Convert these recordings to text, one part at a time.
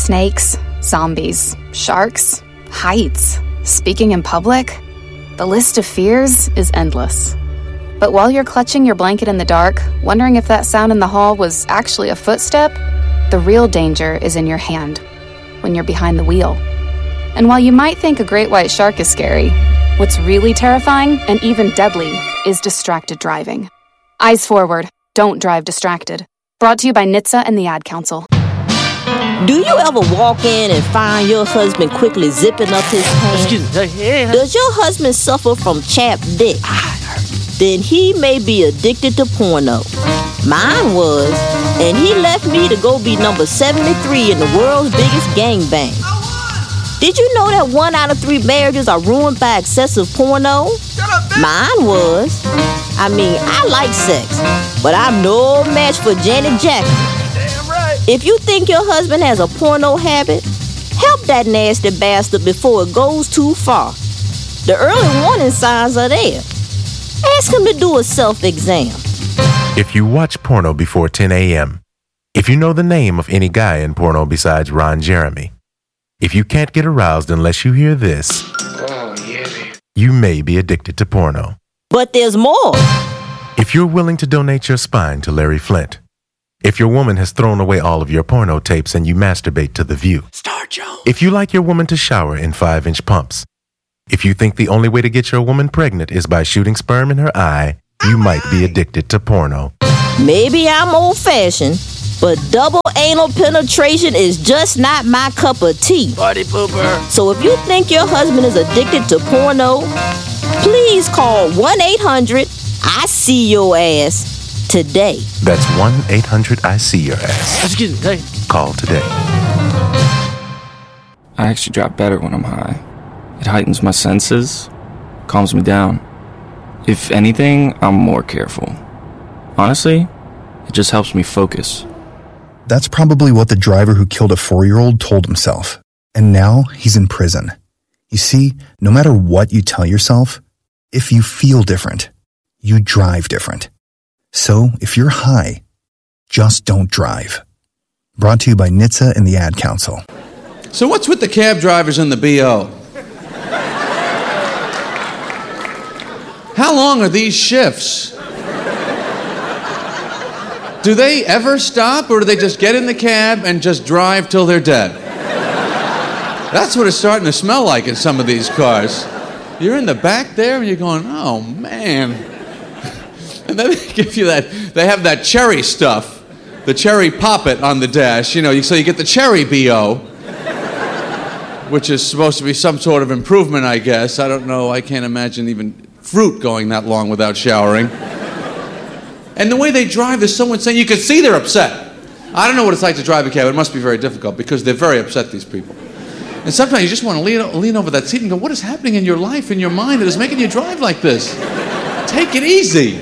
Snakes, zombies, sharks, heights, speaking in public. The list of fears is endless. But while you're clutching your blanket in the dark, wondering if that sound in the hall was actually a footstep, the real danger is in your hand, when you're behind the wheel. And while you might think a great white shark is scary, what's really terrifying and even deadly is distracted driving. Eyes forward, don't drive distracted. Brought to you by NHTSA and the Ad Council. Do you ever walk in and find your husband quickly zipping up his pants? Does your husband suffer from chapped dick? Then he may be addicted to porno. Mine was, and he left me to go be number 73 in the world's biggest gangbang. Did you know that 1 out of 3 marriages are ruined by excessive porno? Mine was. I mean, I like sex, but I'm no match for Janet Jackson. Damn right. If you think your husband has a porno habit, help that nasty bastard before it goes too far. The early warning signs are there. Ask him to do a self-exam. If you watch porno before 10 a.m., if you know the name of any guy in porno besides Ron Jeremy, if you can't get aroused unless you hear this, you may be addicted to porno. But there's more. If you're willing to donate your spine to Larry Flint, if your woman has thrown away all of your porno tapes and you masturbate to The View, Star Jones. if you like your woman to shower in 5-inch pumps, if you think the only way to get your woman pregnant is by shooting sperm in her eye, you might be addicted to porno. Maybe I'm old-fashioned, but double anal penetration is just not my cup of tea. Party pooper. So if you think your husband is addicted to porno, please call 1-800-I-SEE-YOUR-ASS today. That's 1-800-I-SEE-YOUR-ASS. Call today. I actually drop better when I'm high. It heightens my senses, calms me down. If anything, I'm more careful. Honestly, it just helps me focus. That's probably what the driver who killed a 4-year-old told himself. And now he's in prison. You see, no matter what you tell yourself, if you feel different, you drive different. So if you're high, just don't drive. Brought to you by NHTSA and the Ad Council. So what's with the cab drivers and the BO? How long are these shifts? Do they ever stop, or do they just get in the cab and just drive till they're dead? That's what it's starting to smell like in some of these cars. You're in the back there and you're going, oh man. And then they give you that, they have that cherry stuff, the cherry poppet on the dash, so you get the cherry BO, which is supposed to be some sort of improvement, I guess. I don't know, I can't imagine even fruit going that long without showering. And the way they drive, there's someone saying, you can see they're upset. I don't know what it's like to drive a cab. It must be very difficult because they're very upset, these people. And sometimes you just want to lean over that seat and go, what is happening in your life, in your mind that is making you drive like this? Take it easy.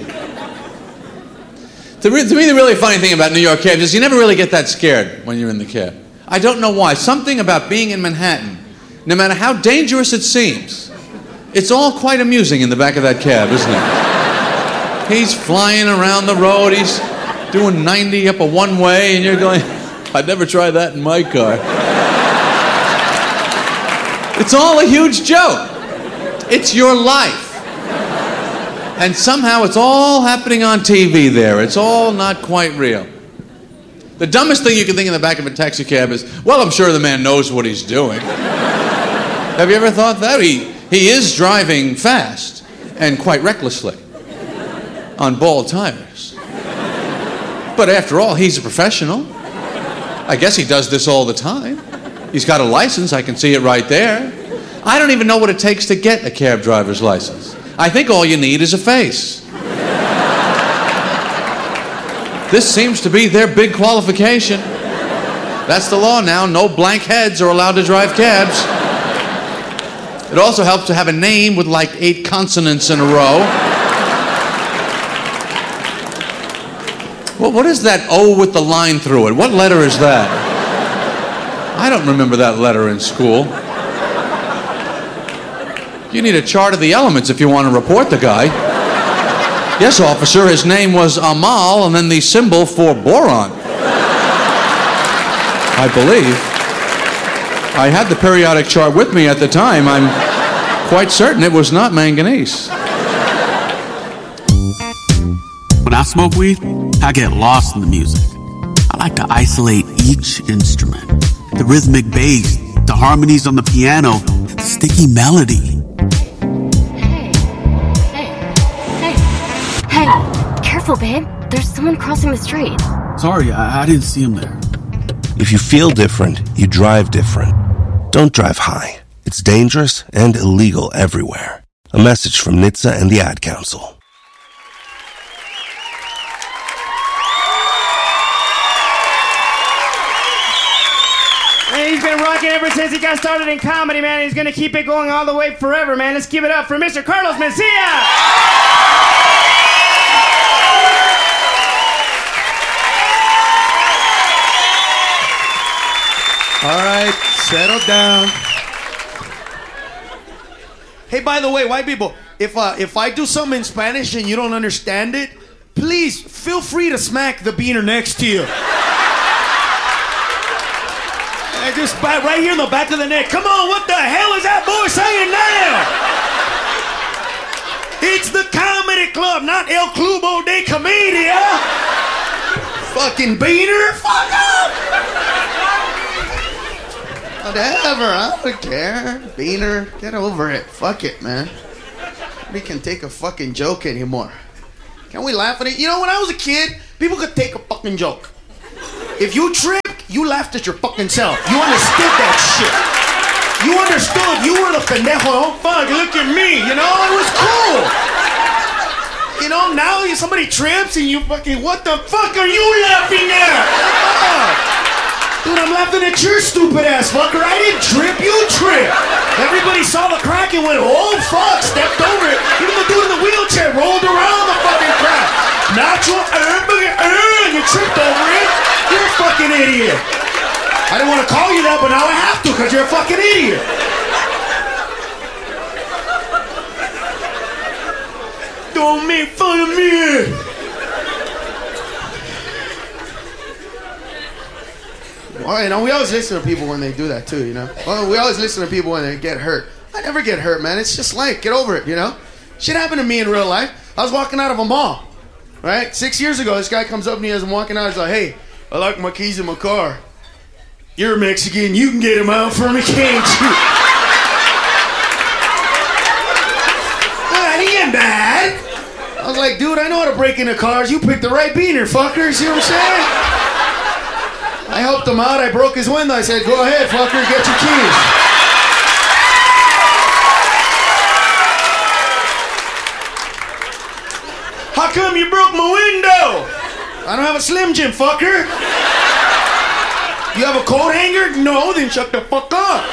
To me, the really funny thing about New York cabs is you never really get that scared when you're in the cab. I don't know why. Something about being in Manhattan, no matter how dangerous it seems, it's all quite amusing in the back of that cab, isn't it? He's flying around the road, he's doing 90 up a one-way, and you're going, I'd never try that in my car. It's all a huge joke. It's your life. And somehow it's all happening on TV there. It's all not quite real. The dumbest thing you can think in the back of a taxi cab is, well, I'm sure the man knows what he's doing. Have you ever thought that? He is driving fast and quite recklessly on bald tires. But after all, he's a professional. I guess he does this all the time. He's got a license, I can see it right there. I don't even know what it takes to get a cab driver's license. I think all you need is a face. This seems to be their big qualification. That's the law now. No blank heads are allowed to drive cabs. It also helps to have a name with like 8 consonants in a row. Well, what is that O with the line through it? What letter is that? I don't remember that letter in school. You need a chart of the elements if you want to report the guy. Yes, officer, his name was Amal, and then the symbol for boron, I believe. I had the periodic chart with me at the time. I'm quite certain it was not manganese. When I smoke weed, I get lost in the music. I like to isolate each instrument. The rhythmic bass, the harmonies on the piano, the sticky melody. Hey, careful, babe. There's someone crossing the street. Sorry, I didn't see him there. If you feel different, you drive different. Don't drive high. It's dangerous and illegal everywhere. A message from NHTSA and the Ad Council. Man, he's been rocking ever since he got started in comedy, man. He's gonna keep it going all the way forever, man. Let's give it up for Mr. Carlos Mencia! All right, settle down. Hey, by the way, white people, if I do something in Spanish and you don't understand it, please feel free to smack the beaner next to you. Just right here in the back of the neck. Come on, what the hell is that boy saying now? It's the comedy club, not El Clubo de Comedia. Fucking beaner, fuck up. Whatever, I don't care. Beaner, get over it. Fuck it, man. Nobody can take a fucking joke anymore. Can we laugh at it? You know, when I was a kid, people could take a fucking joke. If you tripped, you laughed at your fucking self. You understood that shit. You understood. You were the pendejo. Oh, fuck, look at me. You know, it was cool. You know, now somebody trips and you fucking, what the fuck are you laughing at? Dude, I'm laughing at your stupid ass fucker. I didn't trip, you tripped. Everybody saw the crack and went, oh fuck, stepped over it. Even the dude in the wheelchair rolled around the fucking crack. Natural, and you tripped over it. You're a fucking idiot. I didn't want to call you that, but now I have to because you're a fucking idiot. Don't make fun of me. Well, you know, we always listen to people when they do that too, you know? Well, we always listen to people when they get hurt. I never get hurt, man. It's just like, get over it, you know? Shit happened to me in real life. I was walking out of a mall, right? 6 years ago, this guy comes up to me as I'm walking out. He's like, hey, I like my keys in my car. You're Mexican. You can get them out for me, can't you? That ain't bad. I was like, dude, I know how to break into cars. You picked the right beaner, fucker. See what I'm saying? I helped him out. I broke his window. I said, go ahead, fucker, get your keys. How come you broke my window? I don't have a Slim Jim, fucker. You have a coat hanger? No, then shut the fuck up.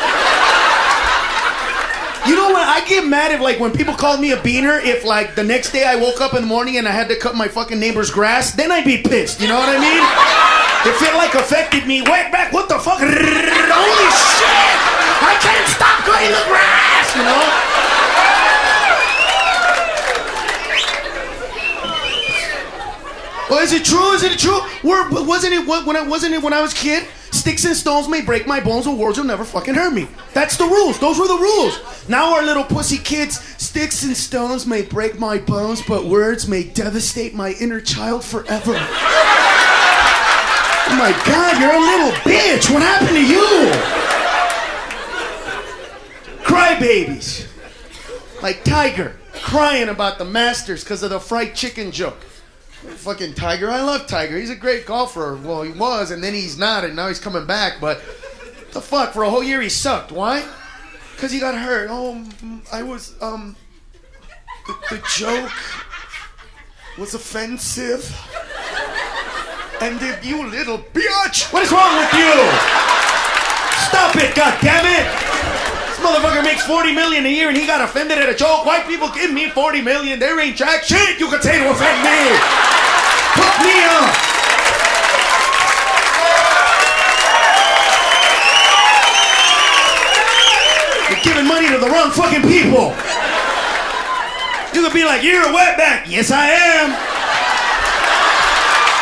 You know what? I get mad if, like, when people call me a beaner, if, like, the next day I woke up in the morning and I had to cut my fucking neighbor's grass, then I'd be pissed. You know what I mean? If it, like, affected me, wait back, what the fuck? Holy shit! I can't stop cutting the grass, you know? Well, is it true? Is it true? Wasn't it when I was a kid? Sticks and stones may break my bones, but words will never fucking hurt me. That's the rules. Those were the rules. Now our little pussy kids, sticks and stones may break my bones, but words may devastate my inner child forever. Oh my God, you're a little bitch. What happened to you? Crybabies. Like Tiger, crying about the Masters because of the fried chicken joke. Fucking Tiger, I love Tiger. He's a great golfer. Well, he was, and then he's not, and now he's coming back. But the fuck, for a whole year he sucked. Why? Because he got hurt. Oh, I was, the joke was offensive. And if you little bitch, what is wrong with you? Stop it, goddammit! This motherfucker makes $40 million a year and he got offended at a joke. White people give me $40 million. There ain't jack shit you can say to offend me. Put me up. You're giving money to the wrong fucking people. You could be like, you're a wetback. Yes, I am.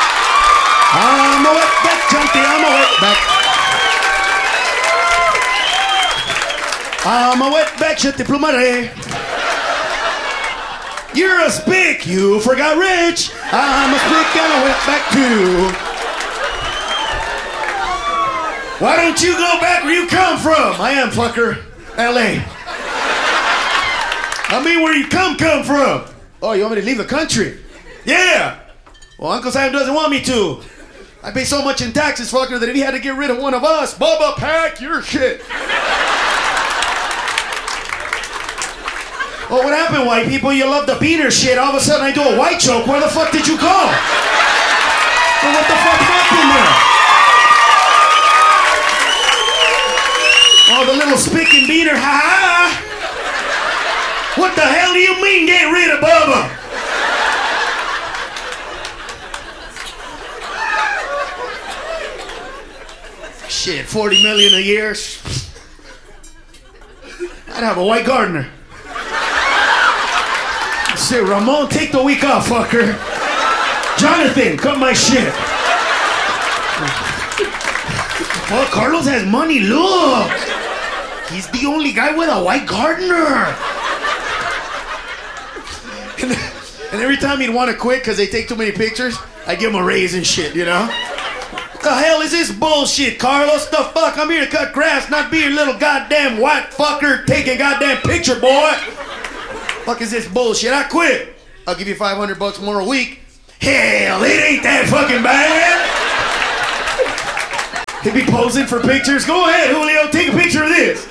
I'm a wetback, Jumpy. I'm a wetback. I'm a wetback, je te plumerai. You're a spick, you forgot rich. I'm a spick and a wetback too. Why don't you go back where you come from? I am, fucker. L.A. I mean, where you come from? Oh, you want me to leave the country? Yeah. Well, Uncle Sam doesn't want me to. I pay so much in taxes, fucker, that if he had to get rid of one of us, Bubba, pack your shit. Oh, what happened, white people? You love the beaner shit. All of a sudden, I do a white joke. Where the fuck did you go? Well, what the fuck happened there? Oh, the little spick and beaner, ha-ha. What the hell do you mean, get rid of Bubba? Shit, 40 million a year. I'd have a white gardener. Say, Ramon, take the week off, fucker. Jonathan, cut my shit. Oh, Carlos has money, look. He's the only guy with a white gardener. And every time he'd want to quit because they take too many pictures, I give him a raise and shit, you know? What the hell is this bullshit, Carlos? The fuck? I'm here to cut grass, not be your little goddamn white fucker taking goddamn picture, boy. Fuck is this bullshit? I quit. I'll give you $500 more a week. Hell, it ain't that fucking bad. He'd be posing for pictures. Go ahead, Julio, take a picture of this.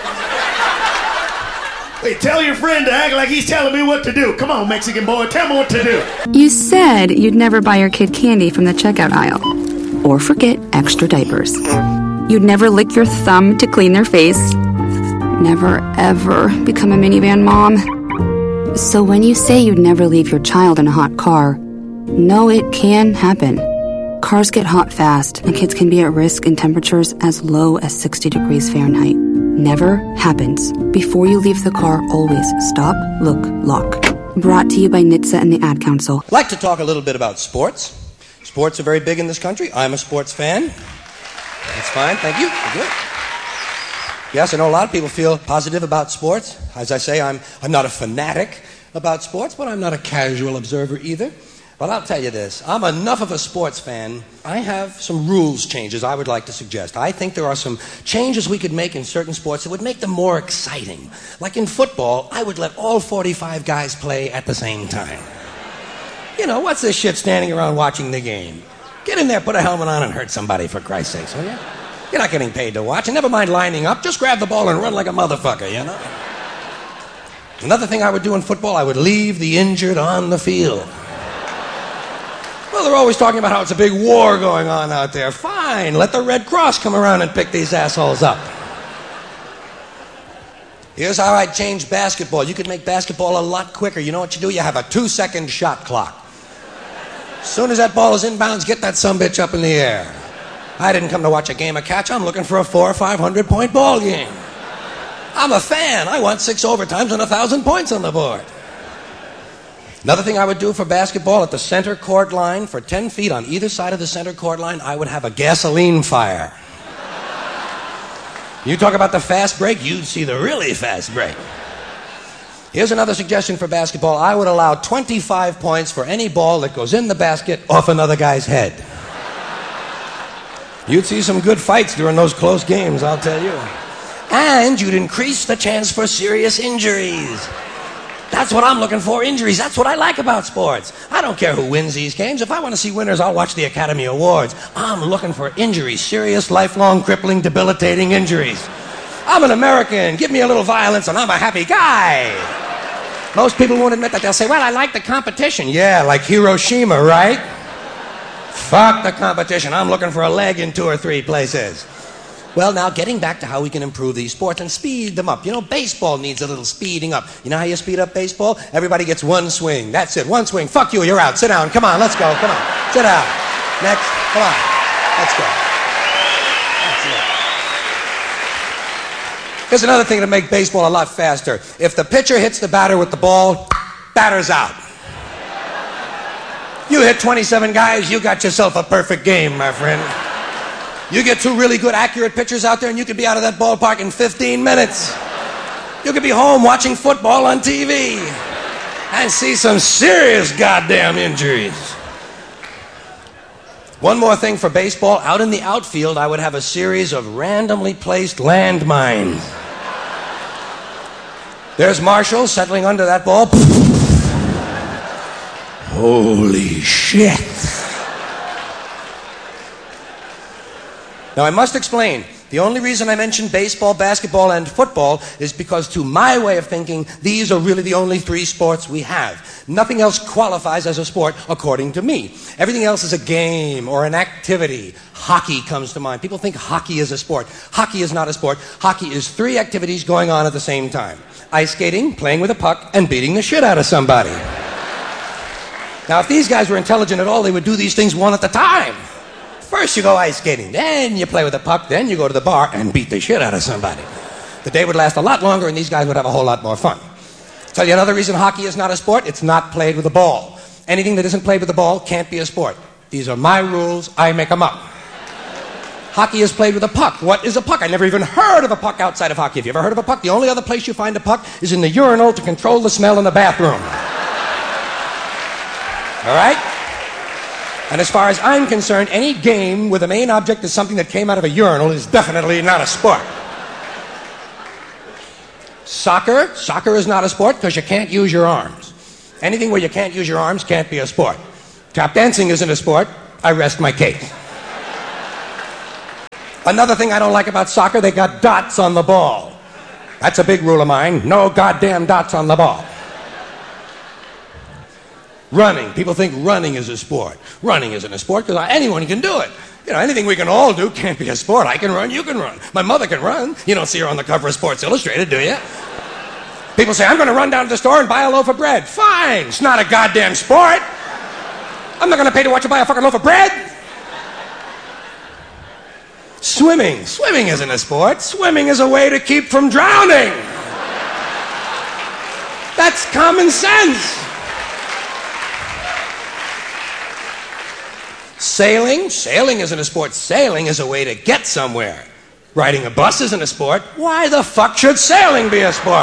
Wait, tell your friend to act like he's telling me what to do. Come on, Mexican boy, tell me what to do. You said you'd never buy your kid candy from the checkout aisle. Or forget extra diapers. You'd never lick your thumb to clean their face. Never, ever become a minivan mom. So when you say you'd never leave your child in a hot car, no, it can happen. Cars get hot fast, and kids can be at risk in temperatures as low as 60 degrees Fahrenheit. Never happens. Before you leave the car, always stop, look, lock. Brought to you by NHTSA and the Ad Council. I'd like to talk a little bit about sports. Sports are very big in this country. I'm a sports fan. That's fine, thank you. You're good. Yes, I know a lot of people feel positive about sports. As I say, I'm not a fanatic about sports, but I'm not a casual observer either. But I'll tell you this, I'm enough of a sports fan. I have some rules changes I would like to suggest. I think there are some changes we could make in certain sports that would make them more exciting. Like in football, I would let all 45 guys play at the same time. You know, what's this shit standing around watching the game? Get in there, put a helmet on, and hurt somebody, for Christ's sakes, will you? You're not getting paid to watch, and never mind lining up. Just grab the ball and run like a motherfucker, you know? Another thing I would do in football, I would leave the injured on the field. Well, they're always talking about how it's a big war going on out there. Fine, let the Red Cross come around and pick these assholes up. Here's how I'd change basketball. You could make basketball a lot quicker. You know what you do? You have a 2-second shot clock. As soon as that ball is inbounds, get that sumbitch up in the air. I didn't come to watch a game of catch. I'm looking for a 400 or 500 point ball game. I'm a fan. I want 6 overtimes and 1,000 points on the board. Another thing I would do for basketball, at the center court line, for 10 feet on either side of the center court line, I would have a gasoline fire. You talk about the fast break, you'd see the really fast break. Here's another suggestion for basketball. I would allow 25 points for any ball that goes in the basket off another guy's head. You'd see some good fights during those close games, I'll tell you. And you'd increase the chance for serious injuries. That's what I'm looking for, injuries. That's what I like about sports. I don't care who wins these games. If I want to see winners, I'll watch the Academy Awards. I'm looking for injuries, serious, lifelong, crippling, debilitating injuries. I'm an American. Give me a little violence and I'm a happy guy. Most people won't admit that. They'll say, well, I like the competition. Yeah, like Hiroshima, right? Fuck the competition. I'm looking for a leg in 2 or 3 places. Well, now, getting back to how we can improve these sports and speed them up. You know, baseball needs a little speeding up. You know how you speed up baseball? Everybody gets 1 swing. That's it, 1 swing. Fuck you, you're out. Sit down. Come on, let's go. Come on. Sit down. Next. Come on. Let's go. That's it. Here's another thing to make baseball a lot faster. If the pitcher hits the batter with the ball, batter's out. You hit 27 guys, you got yourself a perfect game, my friend. You get 2 really good, accurate pitchers out there, and you could be out of that ballpark in 15 minutes. You could be home watching football on TV and see some serious goddamn injuries. One more thing for baseball. Out in the outfield, I would have a series of randomly placed landmines. There's Marshall settling under that ball. Holy shit. Now, I must explain. The only reason I mentioned baseball, basketball, and football is because, to my way of thinking, these are really the only three sports we have. Nothing else qualifies as a sport, according to me. Everything else is a game or an activity. Hockey comes to mind. People think hockey is a sport. Hockey is not a sport. Hockey is three activities going on at the same time. Ice skating, playing with a puck, and beating the shit out of somebody. Now, if these guys were intelligent at all, they would do these things one at a time. First you go ice skating, then you play with a puck, then you go to the bar and beat the shit out of somebody. The day would last a lot longer and these guys would have a whole lot more fun. Tell you another reason hockey is not a sport, it's not played with a ball. Anything that isn't played with a ball can't be a sport. These are my rules, I make them up. Hockey is played with a puck. What is a puck? I never even heard of a puck outside of hockey. Have you ever heard of a puck? The only other place you find a puck is in the urinal to control the smell in the bathroom. All right? And as far as I'm concerned, any game where the main object is something that came out of a urinal is definitely not a sport. Soccer is not a sport because you can't use your arms. Anything where you can't use your arms can't be a sport. Tap dancing isn't a sport. I rest my case. Another thing I don't like about soccer, they got dots on the ball. That's a big rule of mine. No goddamn dots on the ball. Running. People think running is a sport. Running isn't a sport because anyone can do it. You know, anything we can all do can't be a sport. I can run, you can run. My mother can run. You don't see her on the cover of Sports Illustrated, do you? People say, I'm going to run down to the store and buy a loaf of bread. Fine. It's not a goddamn sport. I'm not going to pay to watch you buy a fucking loaf of bread. Swimming. Swimming isn't a sport. Swimming is a way to keep from drowning. That's common sense. Sailing isn't a sport. Sailing is a way to get somewhere. Riding a bus isn't a sport. Why the fuck should sailing be a sport?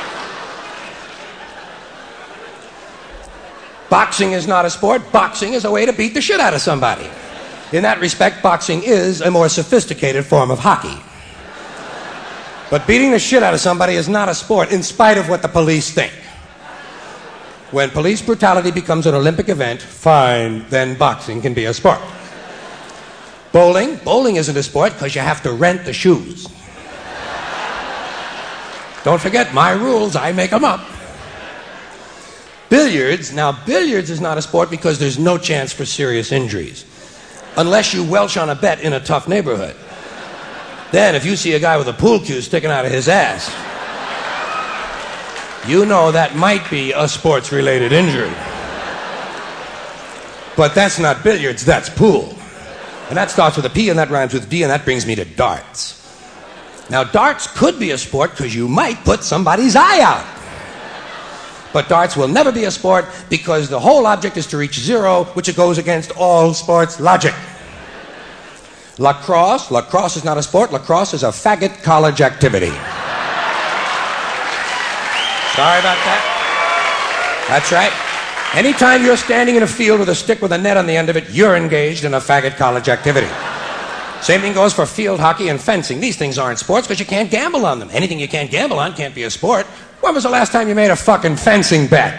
Boxing is not a sport. Boxing is a way to beat the shit out of somebody. In that respect, boxing is a more sophisticated form of hockey. But beating the shit out of somebody is not a sport, in spite of what the police think. When police brutality becomes an Olympic event, fine, then boxing can be a sport. Bowling isn't a sport because you have to rent the shoes. Don't forget my rules, I make them up. Billiards is not a sport because there's no chance for serious injuries. Unless you welch on a bet in a tough neighborhood. Then if you see a guy with a pool cue sticking out of his ass, you know that might be a sports-related injury. But that's not billiards, that's pool. And that starts with a P and that rhymes with D, and that brings me to darts. Now, darts could be a sport because you might put somebody's eye out. But darts will never be a sport because the whole object is to reach zero, which goes against all sports logic. Lacrosse is not a sport. Lacrosse is a faggot college activity. Sorry about that. That's right. Anytime you're standing in a field with a stick with a net on the end of it, you're engaged in a faggot college activity. Same thing goes for field hockey and fencing. These things aren't sports because you can't gamble on them. Anything you can't gamble on can't be a sport. When was the last time you made a fucking fencing bet?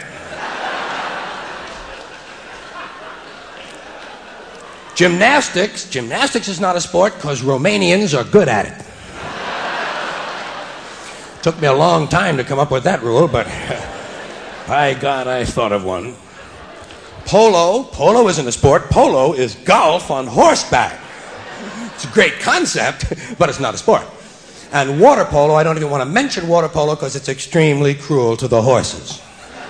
Gymnastics is not a sport because Romanians are good at it. Took me a long time to come up with that rule, but by God, I thought of one. Polo isn't a sport. Polo is golf on horseback. It's a great concept, but it's not a sport. And water polo, I don't even want to mention water polo because it's extremely cruel to the horses.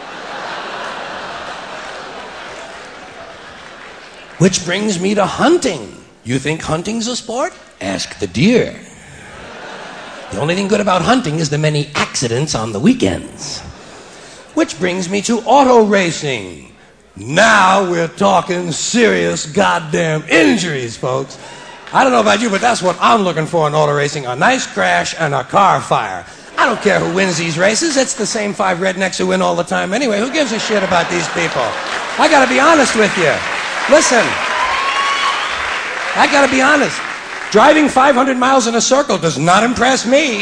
Which brings me to hunting. You think hunting's a sport? Ask the deer. The only thing good about hunting is the many accidents on the weekends. Which brings me to auto racing. Now we're talking serious goddamn injuries, folks. I don't know about you, but that's what I'm looking for in auto racing. A nice crash and a car fire. I don't care who wins these races. It's the same 5 rednecks who win all the time anyway. Who gives a shit about these people? I gotta be honest with you. Listen, I gotta be honest. Driving 500 miles in a circle does not impress me.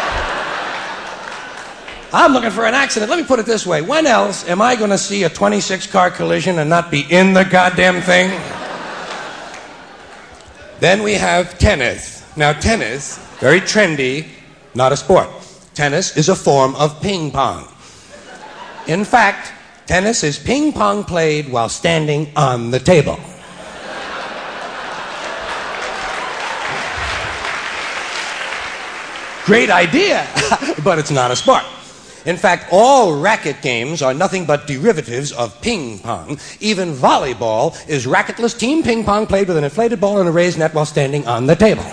I'm looking for an accident. Let me put it this way. When else am I gonna see a 26-car collision and not be in the goddamn thing? Then we have tennis. Now, tennis, very trendy, not a sport. Tennis is a form of ping pong. In fact, tennis is ping pong played while standing on the table. Great idea, but it's not a sport. In fact, all racket games are nothing but derivatives of ping pong. Even volleyball is racketless team ping pong played with an inflated ball and a raised net while standing on the table.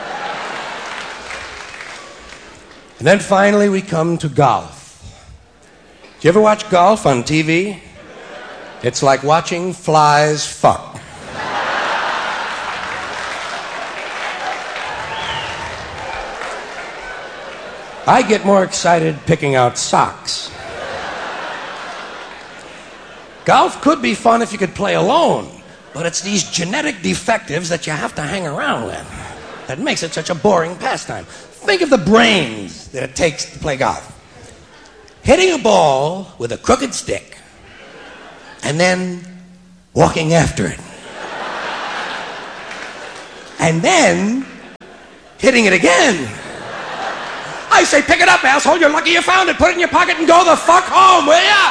And then finally we come to golf. Do you ever watch golf on TV? It's like watching flies fuck. I get more excited picking out socks. Golf could be fun if you could play alone, but it's these genetic defectives that you have to hang around with that makes it such a boring pastime. Think of the brains that it takes to play golf. Hitting a ball with a crooked stick and then walking after it. And then hitting it again. I say, pick it up, asshole. You're lucky you found it. Put it in your pocket and go the fuck home, will ya?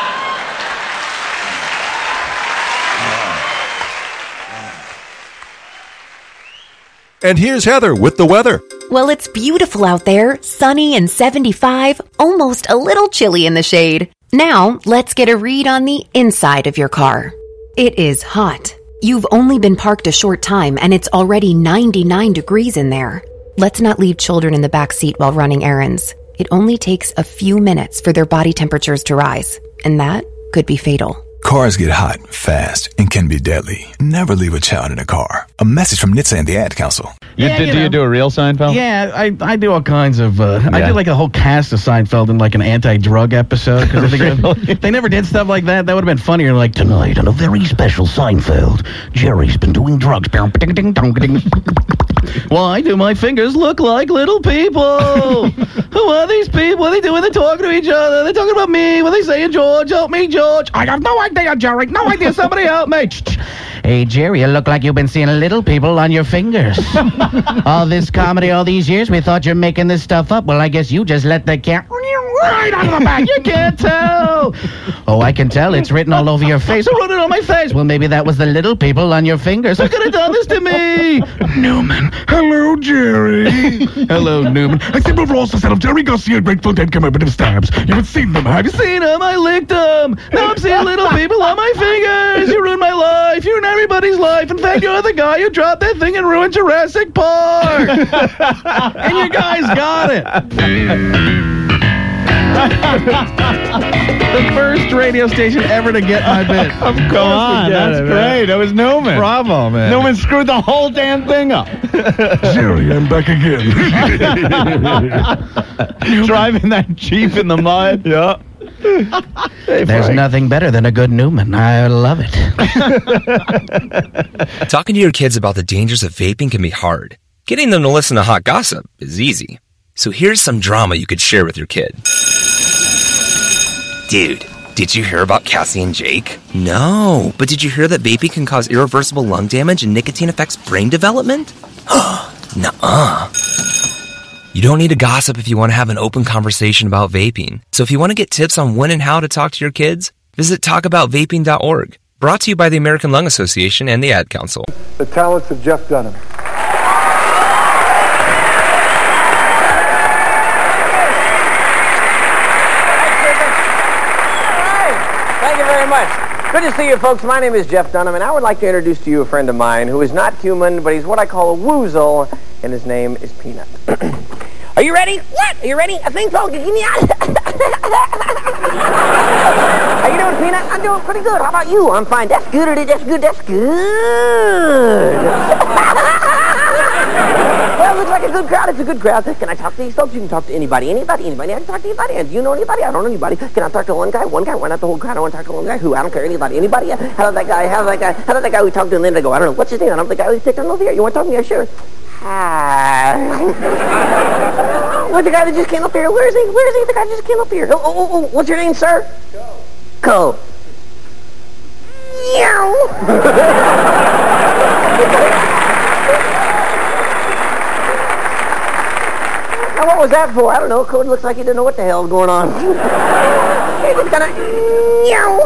And here's Heather with the weather. Well, it's beautiful out there, sunny and 75, almost a little chilly in the shade. Now, let's get a read on the inside of your car. It is hot. You've only been parked a short time and it's already 99 degrees in there. Let's not leave children in the back seat while running errands. It only takes a few minutes for their body temperatures to rise, and that could be fatal. Cars get hot, fast, and can be deadly. Never leave a child in a car. A message from NHTSA and the Ad Council. Do you do a real Seinfeld? Yeah, I do all kinds of... I do like a whole cast of Seinfeld in like an anti-drug episode. Because if they never did stuff like that, that would have been funnier. Like, tonight on a very special Seinfeld, Jerry's been doing drugs. Why do my fingers look like little people? Who are these people? What are they doing? They're talking to each other. They're talking about me. What are they saying? George, help me, George. I have no idea, Jerry. No idea. Somebody help me. Hey, Jerry, you look like you've been seeing little people on your fingers. All this comedy all these years, we thought you're making this stuff up. Well, I guess you just let the cat right out of the back. You can't tell. Oh, I can tell. It's written all over your face. I wrote it on my face. Well, maybe that was the little people on your fingers. Who could have done this to me? Newman. Hello, Jerry. Hello, Newman. I see we've also set up Jerry Garcia, Grateful Dead commemorative stamps. You haven't seen them, have you seen them? I licked them. Now I'm seeing little people on my fingers. You ruined my life. You ruined everybody's life. In fact, you're the guy who dropped that thing and ruined Jurassic Park. And you guys got it. The first radio station ever to get my bit. Come on, that's great. That was Newman. Bravo, man. Newman screwed the whole damn thing up. Jerry, I'm back again. Driving that Jeep in the mud. Yeah. Hey, there's nothing better than a good Newman. I love it. Talking to your kids about the dangers of vaping can be hard. Getting them to listen to hot gossip is easy. So here's some drama you could share with your kid. Dude, did you hear about Cassie and Jake? No, but did you hear that vaping can cause irreversible lung damage and nicotine affects brain development? Nuh-uh. You don't need to gossip if you want to have an open conversation about vaping. So if you want to get tips on when and how to talk to your kids, visit talkaboutvaping.org. Brought to you by the American Lung Association and the Ad Council. The talents of Jeff Dunham. Thank you very much. Good to see you, folks. My name is Jeff Dunham, and I would like to introduce to you a friend of mine who is not human, but he's what I call a woozle, and his name is Peanut. Are you ready? What? Are you ready? I think so. Give me out. How you doing, Peanut? I'm doing pretty good. How about you? I'm fine. That's good. That's good. That's good. Well, looks like a good crowd. It's a good crowd. Can I talk to these folks? You can talk to anybody. I can talk to anybody. Do you know anybody? I don't know anybody. Can I talk to one guy? One guy? Why not the whole crowd? I want to talk to one guy. Who? I don't care. Anybody? How about that guy? How about that guy who talked to a minute ago? I don't know. What's his name? I don't know the guy who picked on over here. You want to talk to me? Yeah, sure. Hi. Where's the guy that just came up here? Where is he? The guy just came up here. Oh. What's your name, sir? Go. Meow. Now, what was that for? I don't know. Cody looks like he didn't know what the hell was going on. He was kind of meow.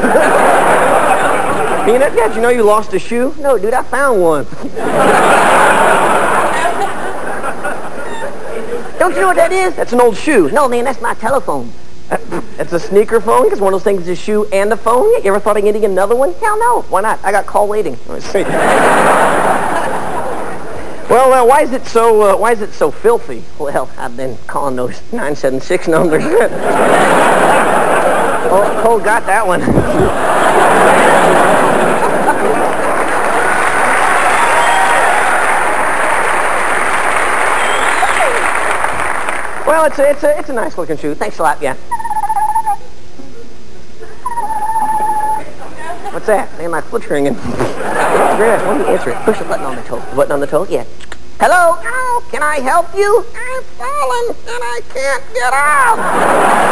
Peanut, yeah, did you know you lost a shoe? No, dude, I found one. Don't you know what that is? That's an old shoe. No, man, that's my telephone. It's a sneaker phone? Because one of those things is a shoe and a phone? You ever thought of getting another one? Hell no. Why not? I got call waiting. Let's see. Well, why is it so filthy? Well, I've been calling those 976 numbers. Oh, Cole got that one. Well, it's a nice looking shoe. Thanks a lot, yeah. What's that? Man, my foot's ringing. Why don't you answer it? Push the button on the toe. The button on the toe? Yeah. Hello? Can I help you? I'm falling and I can't get out.